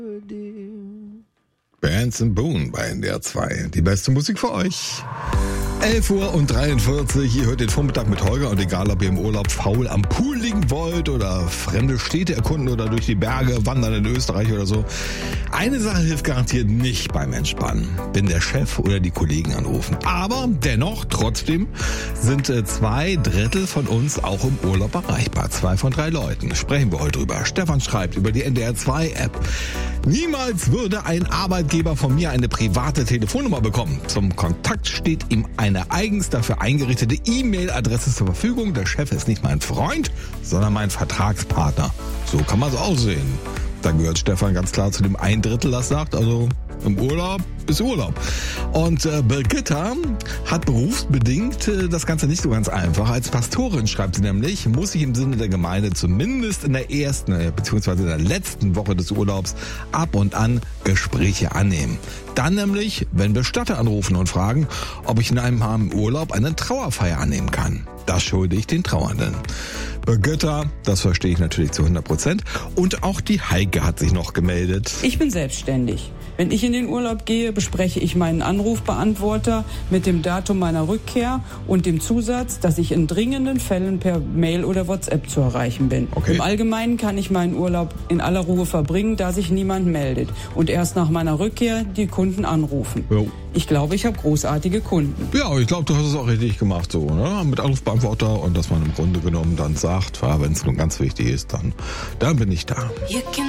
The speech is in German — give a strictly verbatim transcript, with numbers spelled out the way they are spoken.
Bands and Boone bei N D R zwei. Die beste Musik für euch. elf Uhr und dreiundvierzig. Ihr hört den Vormittag mit Holger und egal, ob ihr im Urlaub faul am Pool liegen wollt oder fremde Städte erkunden oder durch die Berge wandern in Österreich oder so. Eine Sache hilft garantiert nicht beim Entspannen, wenn der Chef oder die Kollegen anrufen. Aber dennoch, trotzdem, sind zwei Drittel von uns auch im Urlaub erreichbar. Zwei von drei Leuten. Sprechen wir heute drüber. Stefan schreibt über die N D R zwei App. Niemals würde ein Arbeitgeber von mir eine private Telefonnummer bekommen. Zum Kontakt steht ihm eine eigens dafür eingerichtete E-Mail-Adresse zur Verfügung. Der Chef ist nicht mein Freund, sondern mein Vertragspartner. So kann man es auch sehen. Da gehört Stefan ganz klar zu dem ein Drittel, das sagt, also im Urlaub ist Urlaub. Und äh, Birgitta hat berufsbedingt äh, das Ganze nicht so ganz einfach. Als Pastorin, schreibt sie nämlich, muss ich im Sinne der Gemeinde zumindest in der ersten äh, bzw. in der letzten Woche des Urlaubs ab und an Gespräche annehmen. Dann nämlich, wenn Bestatter anrufen und fragen, ob ich in einem Urlaub eine Trauerfeier annehmen kann. Das schulde ich den Trauernden. Birgitta, das verstehe ich natürlich zu hundert Prozent. Und auch die Heike hat sich noch gemeldet. Ich bin selbstständig. Wenn ich in den Urlaub gehe, bespreche ich meinen Anrufbeantworter mit dem Datum meiner Rückkehr und dem Zusatz, dass ich in dringenden Fällen per Mail oder WhatsApp zu erreichen bin. Okay. Im Allgemeinen kann ich meinen Urlaub in aller Ruhe verbringen, da sich niemand meldet und erst nach meiner Rückkehr die Kunden anrufen. Jo. Ich glaube, ich habe großartige Kunden. Ja, ich glaube, du hast es auch richtig gemacht so, ne? Mit Anrufbeantworter und dass man im Grunde genommen dann sagt, wenn es nun ganz wichtig ist, dann, dann bin ich da.